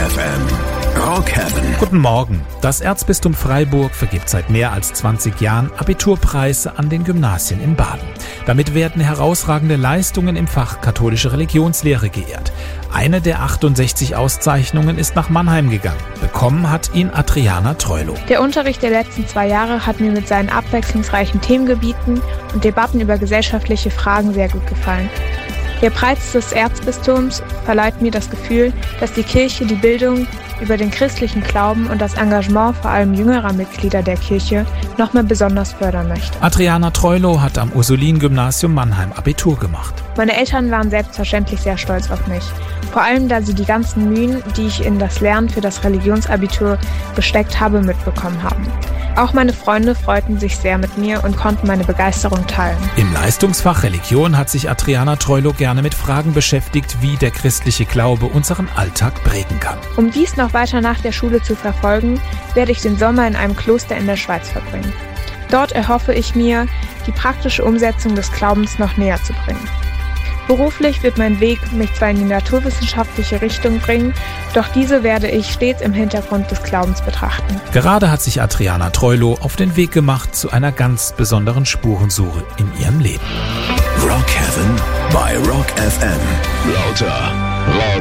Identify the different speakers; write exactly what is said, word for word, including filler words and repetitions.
Speaker 1: F M. Rock Heaven.
Speaker 2: Guten Morgen. Das Erzbistum Freiburg vergibt seit mehr als zwanzig Jahren Abiturpreise an den Gymnasien in Baden. Damit werden herausragende Leistungen im Fach katholische Religionslehre geehrt. Eine der achtundsechzig Auszeichnungen ist nach Mannheim gegangen. Bekommen hat ihn Adriana Troilo.
Speaker 3: Der Unterricht der letzten zwei Jahre hat mir mit seinen abwechslungsreichen Themengebieten und Debatten über gesellschaftliche Fragen sehr gut gefallen. Der Preis des Erzbistums verleiht mir das Gefühl, dass die Kirche die Bildung über den christlichen Glauben und das Engagement vor allem jüngerer Mitglieder der Kirche noch mal besonders fördern möchte.
Speaker 2: Adriana Troilo hat am Ursulin-Gymnasium Mannheim Abitur gemacht.
Speaker 3: Meine Eltern waren selbstverständlich sehr stolz auf mich. Vor allem, da sie die ganzen Mühen, die ich in das Lernen für das Religionsabitur gesteckt habe, mitbekommen haben. Auch meine Freunde freuten sich sehr mit mir und konnten meine Begeisterung teilen.
Speaker 2: Im Leistungsfach Religion hat sich Adriana Troilo gerne mit Fragen beschäftigt, wie der christliche Glaube unseren Alltag prägen kann.
Speaker 3: Um dies noch weiter nach der Schule zu verfolgen, werde ich den Sommer in einem Kloster in der Schweiz verbringen. Dort erhoffe ich mir, die praktische Umsetzung des Glaubens noch näher zu bringen. Beruflich wird mein Weg mich zwar in die naturwissenschaftliche Richtung bringen, doch diese werde ich stets im Hintergrund des Glaubens betrachten.
Speaker 2: Gerade hat sich Adriana Troilo auf den Weg gemacht zu einer ganz besonderen Spurensuche in ihrem Leben.
Speaker 1: Rock Heaven bei Rock F M. Lauter, laut.